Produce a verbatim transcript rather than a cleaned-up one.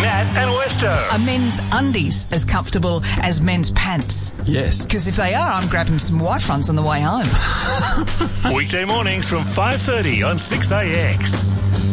Matt and Westo. Are men's undies as comfortable as men's pants? Yes. Because if they are, I'm grabbing some white fronts on the way home. Weekday mornings from five thirty on six A X.